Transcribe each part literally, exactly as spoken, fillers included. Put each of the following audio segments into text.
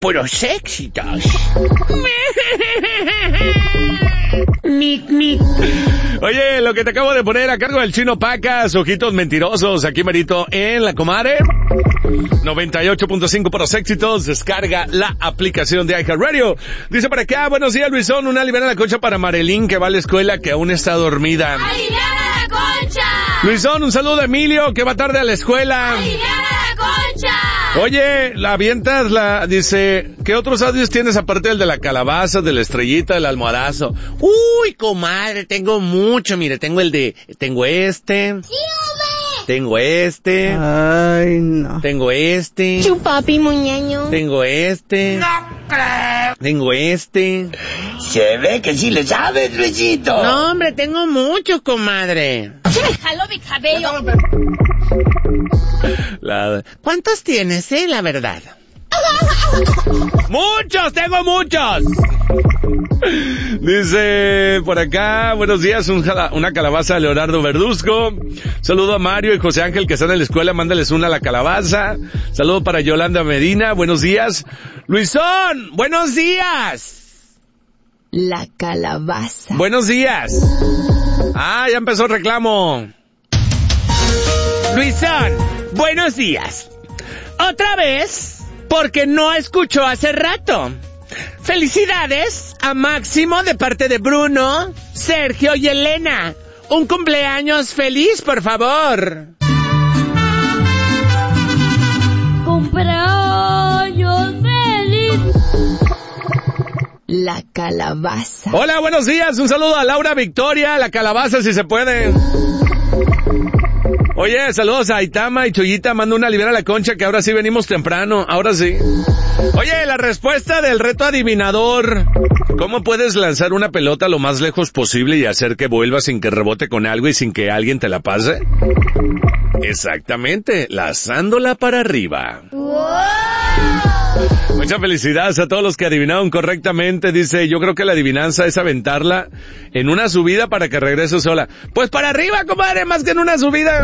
puros éxitos. Mic, mic. Oye, lo que te acabo de poner a cargo del Chino Pacas, Ojitos Mentirosos, aquí merito en La Comadre. noventa y ocho punto cinco por los éxitos, descarga la aplicación de iHeartRadio. Dice por acá, buenos días Luisón, una aliviana la concha para Marilyn que va a la escuela que aún está dormida. ¡Aliviana la concha! Luisón, un saludo a Emilio que va tarde a la escuela. ¡Aliviana la concha! Oye, la avientas, la, dice, ¿qué otros audios tienes aparte del de la calabaza, de la estrellita, del almohadazo? Uy, comadre, tengo mucho, mire, tengo el de, tengo este. ¡Sí, hombre! Tengo este. Ay, no. Tengo este. Chupapi muñeño. Tengo este. No creo. Tengo este. Se ve que sí le sabes, Luisito. No, hombre, tengo mucho, comadre. Se me jaló mi cabello. La... ¿Cuántos tienes, eh, la verdad? ¡Muchos! ¡Tengo muchos! Dice por acá, buenos días, un jala, una calabaza a Leonardo Verduzco. Saludo a Mario y José Ángel que están en la escuela, mándales una a la calabaza. Saludo para Yolanda Medina, buenos días. Luisón, buenos días. La calabaza. Buenos días. Ah, ya empezó el reclamo. Luisón, buenos días. Otra vez, porque no escuchó hace rato. Felicidades a Máximo de parte de Bruno, Sergio y Elena. Un cumpleaños feliz, por favor. Cumpleaños feliz. La calabaza. Hola, buenos días. Un saludo a Laura Victoria, la calabaza, si se puede. Oye, saludos a Aitama y Choyita, mando una aliviana a la concha que ahora sí venimos temprano, ahora sí. Oye, la respuesta del reto adivinador. ¿Cómo puedes lanzar una pelota lo más lejos posible y hacer que vuelva sin que rebote con algo y sin que alguien te la pase? Exactamente, lanzándola para arriba. ¡Wow! Muchas felicidades a todos los que adivinaron correctamente. Dice, yo creo que la adivinanza es aventarla en una subida para que regrese sola. Pues para arriba, comadre, más que en una subida.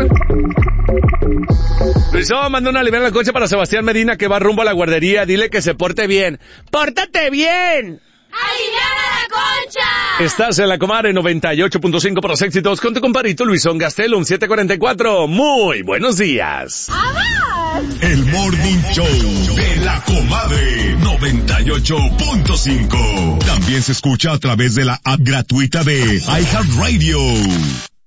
Luisón, manda una aliviana a la concha para Sebastián Medina que va rumbo a la guardería. Dile que se porte bien. ¡Pórtate bien! ¡Aliviana la concha! Estás en La Comadre noventa y ocho punto cinco por los éxitos con tu compadrito Luisón Gastelum siete cuarenta y cuatro. Muy buenos días. ¡Amas! El Morning Show de La Comadre noventa y ocho punto cinco. También se escucha a través de la app gratuita de iHeartRadio.